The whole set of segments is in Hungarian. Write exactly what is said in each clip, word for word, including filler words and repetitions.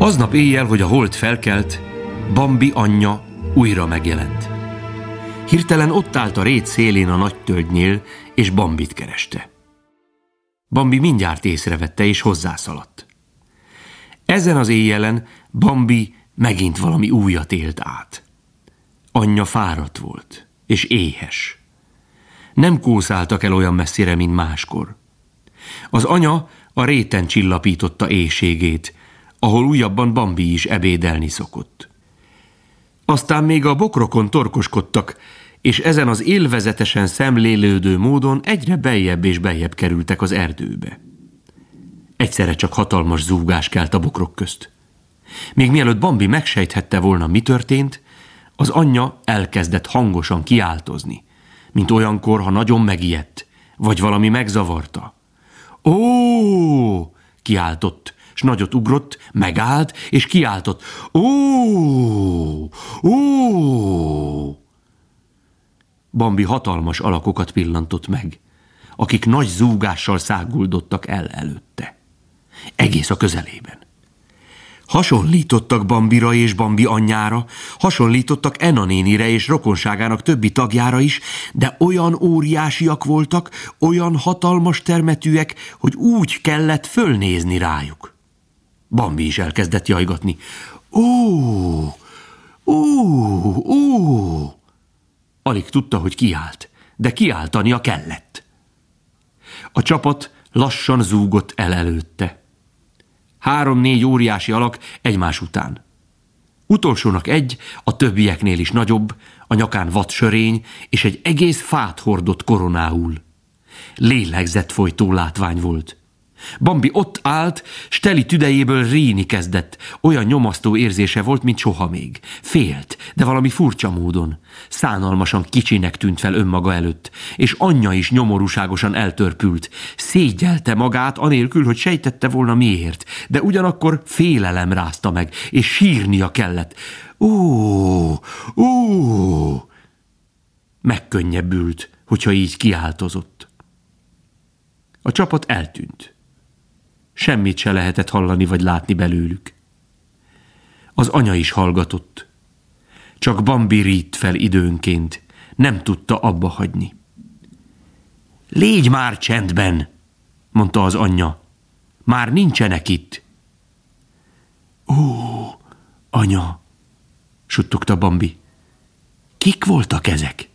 Aznap éjjel, hogy a hold felkelt, Bambi anyja újra megjelent. Hirtelen ott állt a rét szélén a nagy tölgynél, és Bambit kereste. Bambi mindjárt észrevette, és hozzászaladt. Ezen az éjjelen Bambi megint valami újat élt át. Anyja fáradt volt, és éhes. Nem kószáltak el olyan messzire, mint máskor. Az anya a réten csillapította éhségét, ahol újabban Bambi is ebédelni szokott. Aztán még a bokrokon torkoskodtak, és ezen az élvezetesen szemlélődő módon egyre beljebb és beljebb kerültek az erdőbe. Egyszerre csak hatalmas zúgás kelt a bokrok közt. Még mielőtt Bambi megsejthette volna, mi történt, az anyja elkezdett hangosan kiáltozni, mint olyankor, ha nagyon megijedt, vagy valami megzavarta. Ó! Kiáltott, s nagyot ugrott, megállt, és kiáltott. Ó! Ó! Bambi hatalmas alakokat pillantott meg, akik nagy zúgással száguldottak el előtte. Egész a közelében. Hasonlítottak Bambira és Bambi anyjára, hasonlítottak Enna nénire és rokonságának többi tagjára is, de olyan óriásiak voltak, olyan hatalmas termetűek, hogy úgy kellett fölnézni rájuk. Bambi is elkezdett jajgatni. Ó, ó, ó! Alig tudta, hogy kiállt, de kiáltania kellett. A csapat lassan zúgott el előtte. Három-négy óriási alak egymás után. Utolsónak egy, a többieknél is nagyobb, a nyakán vadsörény, és egy egész fát hordott koronául. Lélegzetfolytó látvány volt. Bambi ott állt, s teli tüdejéből ríni kezdett. Olyan nyomasztó érzése volt, mint soha még. Félt, de valami furcsa módon. Szánalmasan kicsinek tűnt fel önmaga előtt, és anyja is nyomorúságosan eltörpült. Szégyelte magát, anélkül, hogy sejtette volna miért, de ugyanakkor félelem rázta meg, és sírnia kellett. Ó, ó! Megkönnyebbült, hogyha így kiáltozott. A csapat eltűnt. Semmit se lehetett hallani vagy látni belőlük. Az anya is hallgatott. Csak Bambi rídt fel időnként, nem tudta abba hagyni. Légy már csendben, mondta az anyja. Már nincsenek itt. Ó, anya, suttogta Bambi. Kik voltak ezek?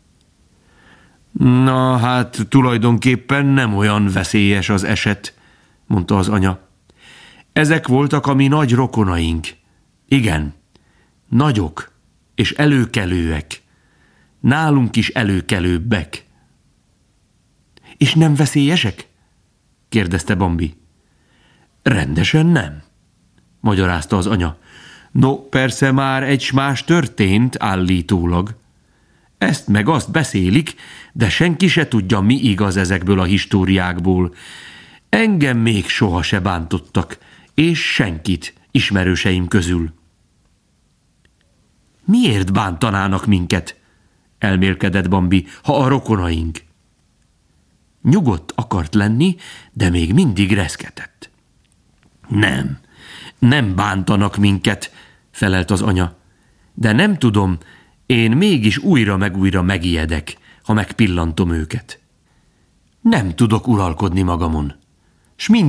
Na hát tulajdonképpen nem olyan veszélyes az eset, mondta az anya. Ezek voltak a mi nagy rokonaink. Igen, nagyok és előkelőek. Nálunk is előkelőbbek. És nem veszélyesek? kérdezte Bambi. Rendesen nem, magyarázta az anya. No, persze már egy s más történt állítólag. Ezt meg azt beszélik, de senki se tudja, mi igaz ezekből a históriákból. Engem még soha se bántottak, és senkit ismerőseim közül. Miért bántanának minket? Elmélkedett Bambi, ha a rokonaink. Nyugodt akart lenni, de még mindig reszketett. Nem, nem bántanak minket, felelt az anya. De nem tudom, én mégis újra meg újra megijedek, ha megpillantom őket. Nem tudok uralkodni magamon, s mind